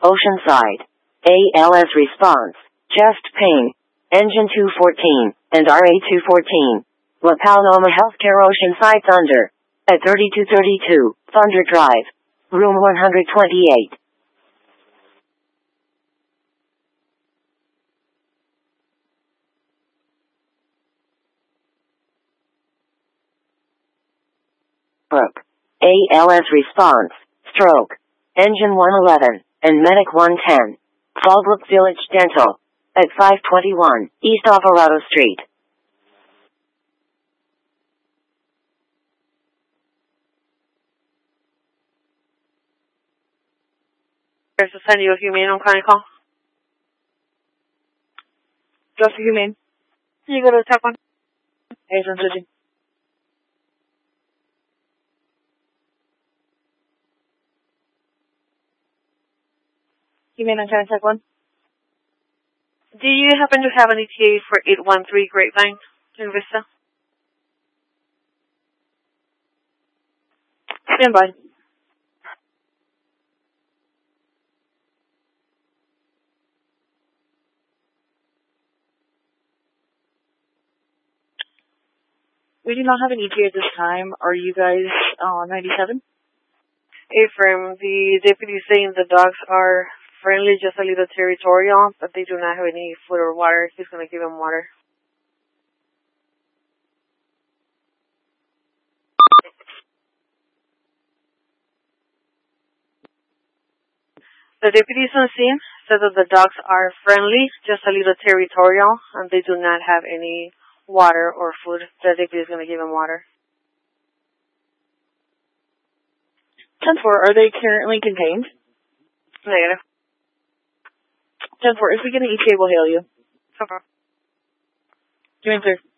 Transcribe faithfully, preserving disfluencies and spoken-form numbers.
Oceanside. A L S response. Chest pain. Engine two fourteen and R A two fourteen. La Paloma Healthcare Oceanside Thunder. At thirty-two thirty-two, Thunder Drive. Room one twenty-eight. Brook. A L S response. Stroke. Engine one eleven and Medic one ten. Fallbrook Village Dental. At five twenty-one, East Alvarado Street. There's a San Diego Humane on client call. Just Humane. You go to the top one. Hey, I'm switching. Humane on contact one. Do you happen to have an E T A for eight one three Grapevine in Vista? Stand by. We do not have an E T A at this time. Are you guys on ninety-seven? Affirm, the deputy is saying the dogs are friendly, just a little territorial, but they do not have any food or water. He's going to give them water. The deputies on scene said that the dogs are friendly, just a little territorial, and they do not have any water or food. The deputy is going to give them water. ten four, are they currently contained? Negative. ten four, if we get an E T A, we'll hail you. So far. Give me, sir.